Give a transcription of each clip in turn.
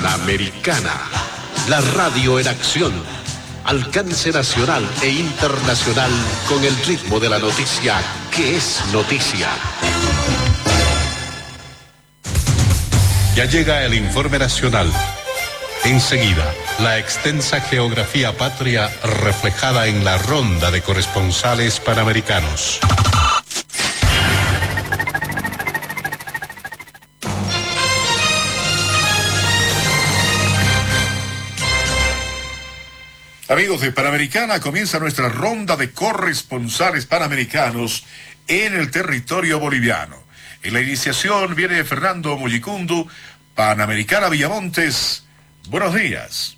Panamericana, la radio en acción, alcance nacional e internacional con el ritmo de la noticia que es noticia. Ya llega el informe nacional. Enseguida, la extensa geografía patria reflejada en la ronda de corresponsales panamericanos. Amigos de Panamericana, comienza nuestra ronda de corresponsales panamericanos en el territorio boliviano. En la iniciación viene Fernando Mollicundu, Panamericana Villamontes. Buenos días.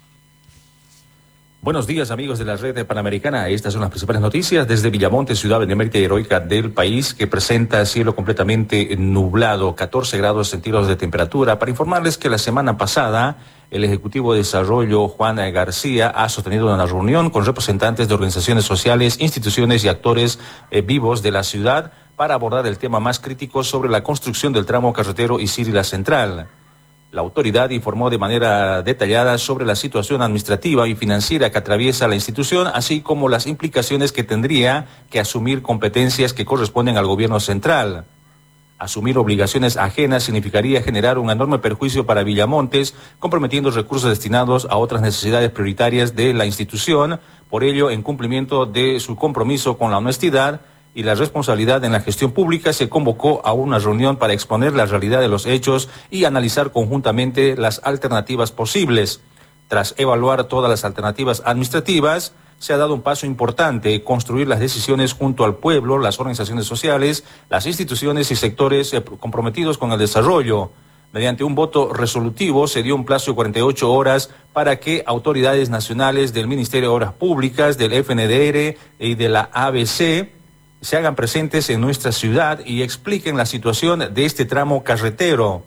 Buenos días, amigos de la red Panamericana. Estas son las principales noticias desde Villamontes, ciudad benemérita y heroica del país, que presenta cielo completamente nublado, 14 grados centígrados de temperatura. Para informarles que la semana pasada el Ejecutivo de Desarrollo, Juan García, ha sostenido una reunión con representantes de organizaciones sociales, instituciones y actores vivos de la ciudad para abordar el tema más crítico sobre la construcción del tramo carretero Isiri-La Central. La autoridad informó de manera detallada sobre la situación administrativa y financiera que atraviesa la institución, así como las implicaciones que tendría que asumir competencias que corresponden al gobierno central. Asumir obligaciones ajenas significaría generar un enorme perjuicio para Villamontes, comprometiendo recursos destinados a otras necesidades prioritarias de la institución. Por ello, en cumplimiento de su compromiso con la honestidad y la responsabilidad en la gestión pública, se convocó a una reunión para exponer la realidad de los hechos y analizar conjuntamente las alternativas posibles. Tras evaluar todas las alternativas administrativas, se ha dado un paso importante: construir las decisiones junto al pueblo, las organizaciones sociales, las instituciones y sectores comprometidos con el desarrollo. Mediante un voto resolutivo se dio un plazo de 48 horas para que autoridades nacionales del Ministerio de Obras Públicas, del FNDR y de la ABC se hagan presentes en nuestra ciudad y expliquen la situación de este tramo carretero.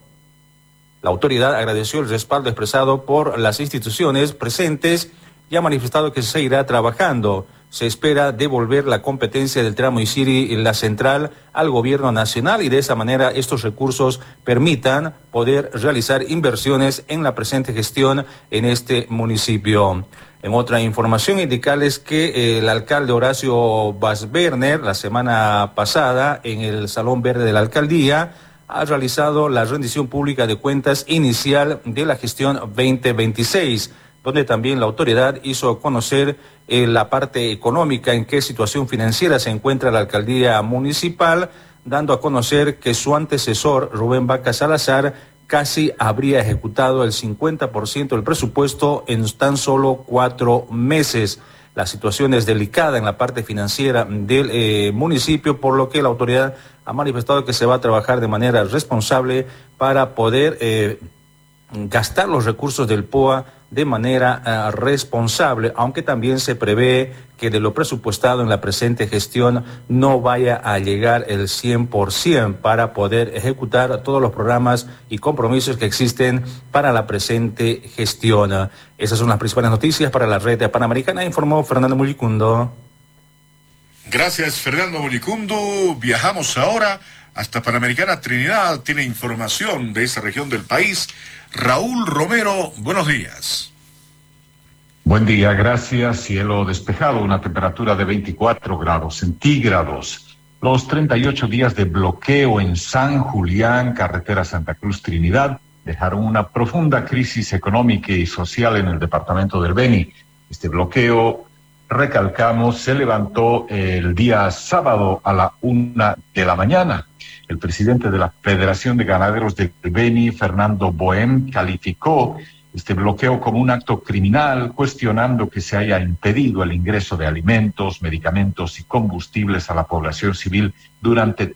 La autoridad agradeció el respaldo expresado por las instituciones presentes y ha manifestado que se seguirá trabajando. Se espera devolver la competencia del tramo Isiri-La Central al gobierno nacional y de esa manera estos recursos permitan poder realizar inversiones en la presente gestión en este municipio. En otra información, indicarles que el alcalde Horacio Basberner, la semana pasada, en el Salón Verde de la Alcaldía, ha realizado la rendición pública de cuentas inicial de la gestión 2026, donde también la autoridad hizo conocer la parte económica, en qué situación financiera se encuentra la alcaldía municipal, dando a conocer que su antecesor, Rubén Vaca Salazar, casi habría ejecutado el 50% del presupuesto en tan solo 4 meses. La situación es delicada en la parte financiera del municipio, por lo que la autoridad ha manifestado que se va a trabajar de manera responsable para poder gastar los recursos del POA de manera responsable, aunque también se prevé que de lo presupuestado en la presente gestión no vaya a llegar el 100% para poder ejecutar todos los programas y compromisos que existen para la presente gestión. Esas son las principales noticias para la red Panamericana, informó Fernando Mollicundu. Gracias, Fernando Mollicundu. Viajamos ahora hasta Panamericana Trinidad. Tiene información de esa región del país. Raúl Romero, buenos días. Buen día, gracias. Cielo despejado, una temperatura de 24 grados centígrados. Los 38 días de bloqueo en San Julián, carretera Santa Cruz Trinidad, dejaron una profunda crisis económica y social en el departamento del Beni. Este bloqueo, recalcamos, se levantó el día sábado a la 1 de la mañana. El presidente de la Federación de Ganaderos del Beni, Fernando Bohem, calificó este bloqueo como un acto criminal, cuestionando que se haya impedido el ingreso de alimentos, medicamentos y combustibles a la población civil durante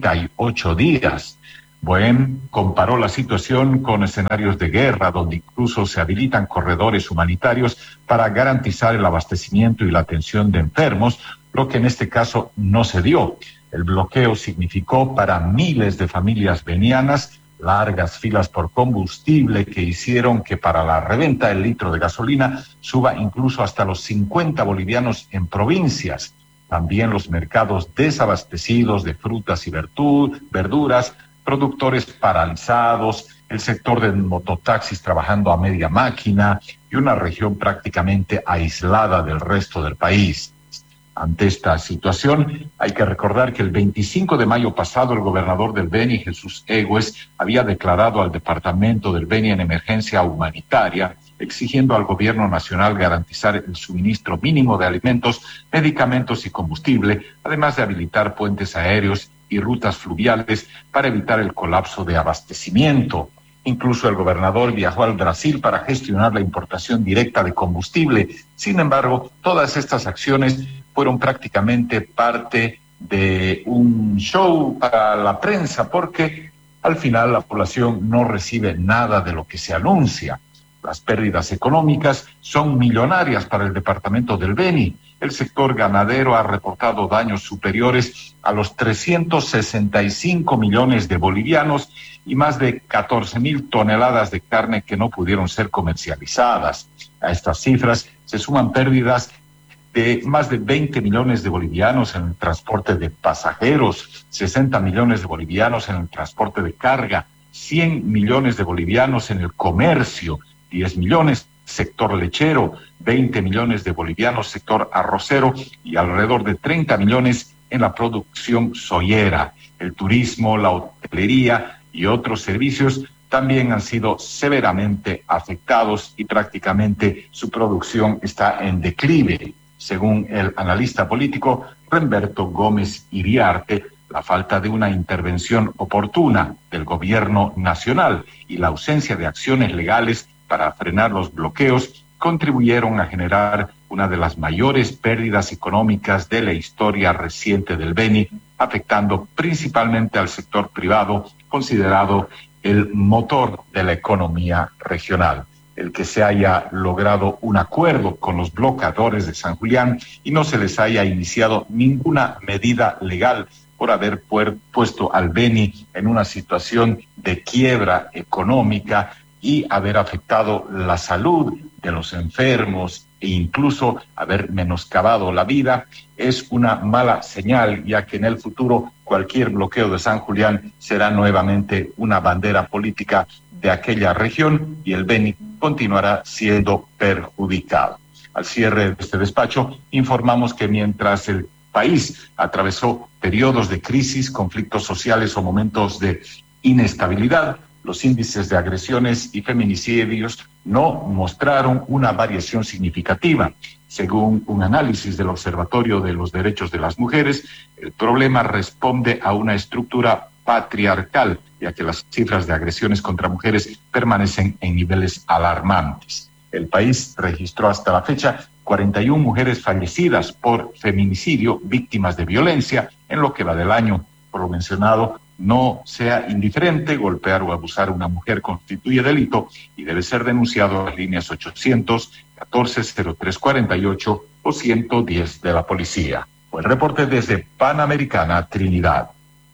38 días. Bohem comparó la situación con escenarios de guerra, donde incluso se habilitan corredores humanitarios para garantizar el abastecimiento y la atención de enfermos, lo que en este caso no se dio. El bloqueo significó para miles de familias benianas largas filas por combustible que hicieron que para la reventa del litro de gasolina suba incluso hasta los 50 bolivianos en provincias. También los mercados desabastecidos de frutas y verduras productores paralizados, el sector de mototaxis trabajando a media máquina y una región prácticamente aislada del resto del país. Ante esta situación, hay que recordar que el 25 de mayo pasado el gobernador del Beni, Jesús Egues, había declarado al departamento del Beni en emergencia humanitaria, exigiendo al gobierno nacional garantizar el suministro mínimo de alimentos, medicamentos y combustible, además de habilitar puentes aéreos y rutas fluviales para evitar el colapso de abastecimiento. Incluso el gobernador viajó al Brasil para gestionar la importación directa de combustible. Sin embargo, todas estas acciones fueron prácticamente parte de un show para la prensa, porque al final la población no recibe nada de lo que se anuncia. Las pérdidas económicas son millonarias para el departamento del Beni. El sector ganadero ha reportado daños superiores a los 365 millones de bolivianos y más de 14,000 toneladas de carne que no pudieron ser comercializadas. A estas cifras se suman pérdidas de más de 20 millones de bolivianos en el transporte de pasajeros, 60 millones de bolivianos en el transporte de carga, 100 millones de bolivianos en el comercio, 10 millones sector lechero, 20 millones de bolivianos sector arrocero y alrededor de 30 millones en la producción soyera. El turismo, la hotelería y otros servicios también han sido severamente afectados y prácticamente su producción está en declive. Según el analista político Remberto Gómez Iriarte, la falta de una intervención oportuna del gobierno nacional y la ausencia de acciones legales para frenar los bloqueos contribuyeron a generar una de las mayores pérdidas económicas de la historia reciente del Beni, afectando principalmente al sector privado, considerado el motor de la economía regional. El que se haya logrado un acuerdo con los bloqueadores de San Julián y no se les haya iniciado ninguna medida legal por haber puesto al Beni en una situación de quiebra económica y haber afectado la salud de los enfermos e incluso haber menoscabado la vida, es una mala señal, ya que en el futuro cualquier bloqueo de San Julián será nuevamente una bandera política de aquella región y el Beni continuará siendo perjudicado. Al cierre de este despacho, informamos que mientras el país atravesó periodos de crisis, conflictos sociales o momentos de inestabilidad, los índices de agresiones y feminicidios no mostraron una variación significativa. Según un análisis del Observatorio de los Derechos de las Mujeres, el problema responde a una estructura patriarcal, ya que las cifras de agresiones contra mujeres permanecen en niveles alarmantes. El país registró hasta la fecha 41 mujeres fallecidas por feminicidio, víctimas de violencia, en lo que va del año. Por lo mencionado, no sea indiferente, golpear o abusar a una mujer constituye delito y debe ser denunciado a las líneas 800-14-0348 o 110 de la policía. Fue el reporte desde Panamericana, Trinidad.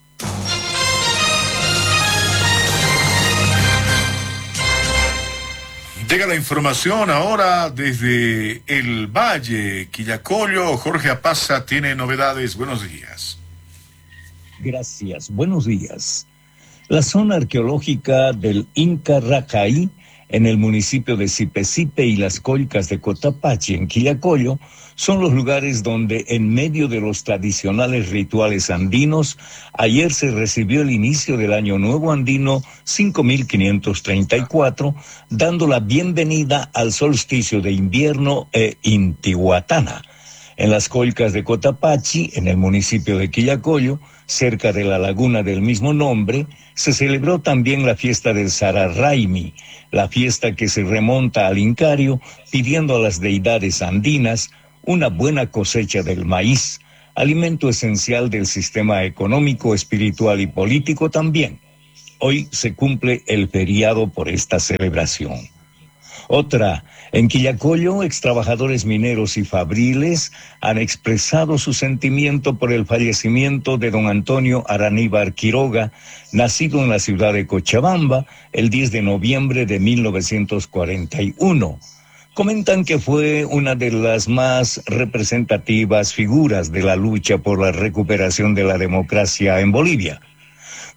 Llega la información ahora desde el Valle, Quillacollo. Jorge Apaza tiene novedades. Buenos días. Gracias, buenos días. La zona arqueológica del Inca Racay, en el municipio de Sipesipe y las Colcas de Cotapaxi, en Quillacollo, son los lugares donde, en medio de los tradicionales rituales andinos, ayer se recibió el inicio del Año Nuevo Andino 5534, dando la bienvenida al solsticio de invierno Intihuatana. En las Colcas de Cotapaxi, en el municipio de Quillacollo, cerca de la laguna del mismo nombre, se celebró también la fiesta del Sararraimi, la fiesta que se remonta al Incario, pidiendo a las deidades andinas una buena cosecha del maíz, alimento esencial del sistema económico, espiritual y político también. Hoy se cumple el feriado por esta celebración. Otra, en Quillacollo, extrabajadores mineros y fabriles han expresado su sentimiento por el fallecimiento de don Antonio Araníbar Quiroga, nacido en la ciudad de Cochabamba el 10 de noviembre de 1941. Comentan que fue una de las más representativas figuras de la lucha por la recuperación de la democracia en Bolivia.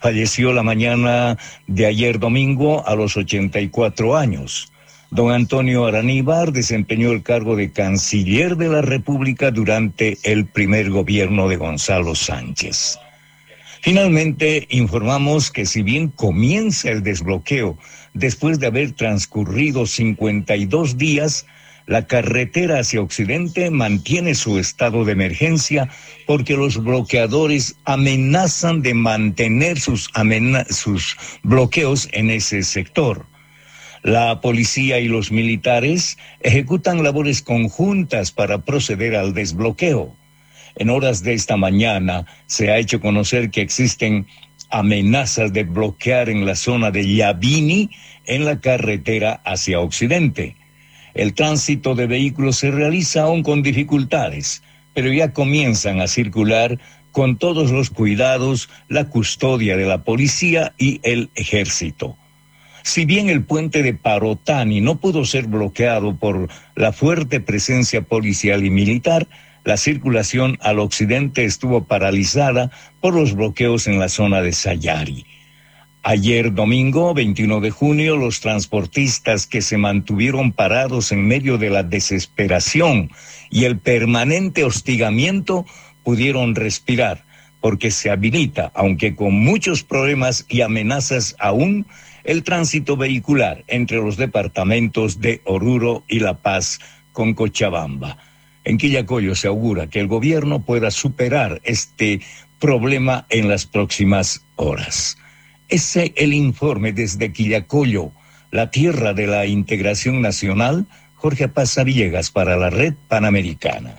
Falleció la mañana de ayer domingo a los 84 años. Don Antonio Araníbar desempeñó el cargo de canciller de la República durante el primer gobierno de Gonzalo Sánchez. Finalmente, informamos que si bien comienza el desbloqueo después de haber transcurrido 52 días, la carretera hacia Occidente mantiene su estado de emergencia porque los bloqueadores amenazan de mantener sus bloqueos en ese sector. La policía y los militares ejecutan labores conjuntas para proceder al desbloqueo. En horas de esta mañana se ha hecho conocer que existen amenazas de bloquear en la zona de Yabini, en la carretera hacia Occidente. El tránsito de vehículos se realiza aún con dificultades, pero ya comienzan a circular con todos los cuidados, la custodia de la policía y el ejército. Si bien el puente de Parotani no pudo ser bloqueado por la fuerte presencia policial y militar, la circulación al occidente estuvo paralizada por los bloqueos en la zona de Sayari. Ayer domingo, 21 de junio, los transportistas que se mantuvieron parados en medio de la desesperación y el permanente hostigamiento pudieron respirar, porque se habilita, aunque con muchos problemas y amenazas aún, el tránsito vehicular entre los departamentos de Oruro y La Paz con Cochabamba. En Quillacollo se augura que el gobierno pueda superar este problema en las próximas horas. Ese es el informe desde Quillacollo, la tierra de la integración nacional. Jorge Paz Villegas para la Red Panamericana.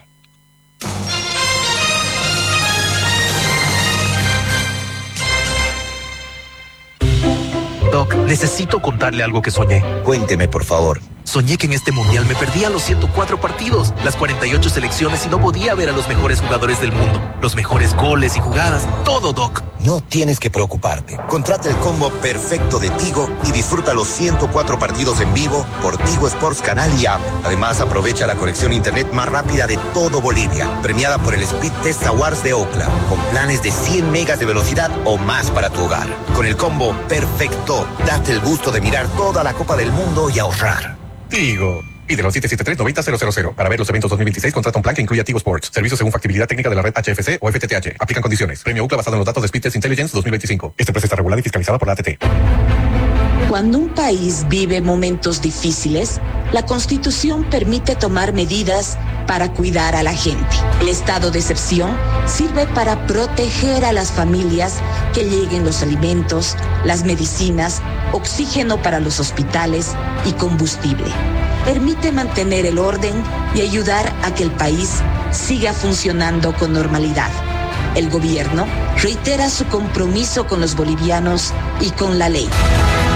Doc, necesito contarle algo que soñé. Cuénteme, por favor. Soñé que en este mundial me perdía los 104 partidos, las 48 selecciones y no podía ver a los mejores jugadores del mundo, los mejores goles y jugadas, todo, Doc. No tienes que preocuparte. Contrata el combo perfecto de Tigo y disfruta los 104 partidos en vivo por Tigo Sports Canal y App. Además, aprovecha la conexión a internet más rápida de todo Bolivia, premiada por el Speed Test Awards de Ookla, con planes de 100 megas de velocidad o más para tu hogar. Con el combo perfecto, date el gusto de mirar toda la Copa del Mundo y ahorrar. Tigo. Pídelo 773-90-000. Para ver los eventos 2026, contrata un plan que incluya Tigo Sports. Servicios según factibilidad técnica de la red HFC o FTTH. Aplican condiciones. Premio UCLA basado en los datos de Speed Test Intelligence 2025. Esta empresa está regulada y fiscalizada por la ATT. Cuando un país vive momentos difíciles, la Constitución permite tomar medidas para cuidar a la gente. El estado de excepción sirve para proteger a las familias, que lleguen los alimentos, las medicinas, oxígeno para los hospitales y combustible. Permite mantener el orden y ayudar a que el país siga funcionando con normalidad. El gobierno reitera su compromiso con los bolivianos y con la ley.